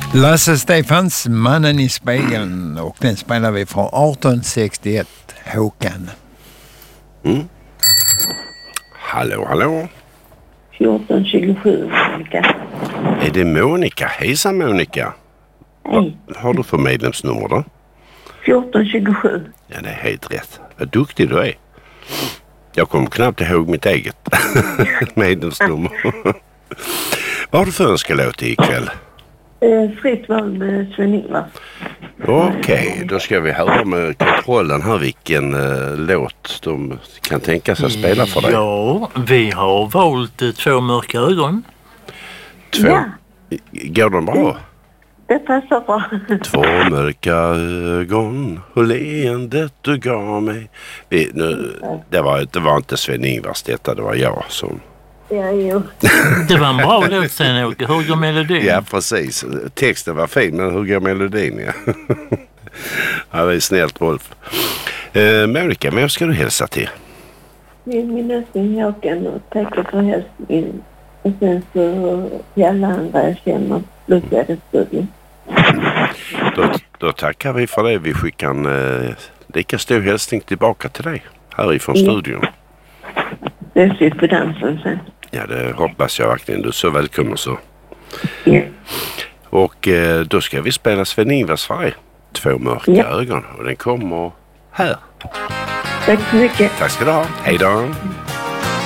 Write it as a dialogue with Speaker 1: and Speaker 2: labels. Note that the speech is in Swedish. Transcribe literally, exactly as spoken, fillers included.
Speaker 1: Lasse Stefans, Mannen i spegeln, och den spelar vi från arton sextioett, Håkan.
Speaker 2: Mm. Hallå, hallå.
Speaker 3: fjorton tjugosju, Monica.
Speaker 2: Är det Monica? Hejsan Monica.
Speaker 3: Hej.
Speaker 2: Vad har du för medlemsnummer då?
Speaker 3: fjorton tjugosju.
Speaker 2: Ja, det är helt rätt. Vad duktig du är. Jag kommer knappt ihåg mitt eget medlemsnummer. Vad har du för önskelåt ikväll?
Speaker 3: Eh, fritt val med Sven-Ingvars.
Speaker 2: Okej, okay, då ska vi höra med kontrollen här vilken eh, låt de kan tänka sig att spela för dig.
Speaker 4: Ja, vi har valt eh, Två mörka ögon.
Speaker 2: Två?
Speaker 3: Ja.
Speaker 2: Går de bra?
Speaker 3: Det passar bra.
Speaker 2: Två mörka ögon och leendet du gav mig. Vi, nu, det, var, det var inte Sven-Ingvars detta, det var jag som...
Speaker 3: Ja, jo.
Speaker 4: Det var en bra låt sen, Åke. Hur går melodin?
Speaker 2: Ja, precis. Texten var fin, men hur går melodin? Ja, ja det är snällt, Wolf. Eh, Monica, men ska du hälsa till?
Speaker 3: Min, min älskling Håkan och tackar för hälsningen. Och sen så till alla andra jag känner lyckades studion.
Speaker 2: Då, då tackar vi för det. Vi skickar en eh, lika stor hälsning tillbaka till dig härifrån
Speaker 3: Ja.
Speaker 2: studion.
Speaker 3: Det är sytt på dansen sen.
Speaker 2: Ja, det hoppas jag verkligen. Du är så välkommen så.
Speaker 3: Ja.
Speaker 2: Och eh, då ska vi spela Sven-Ingvars för dig. Två mörka
Speaker 3: Ja.
Speaker 2: ögon. Och den kommer här.
Speaker 3: Tack så mycket.
Speaker 2: Tack ska du ha. Hej då.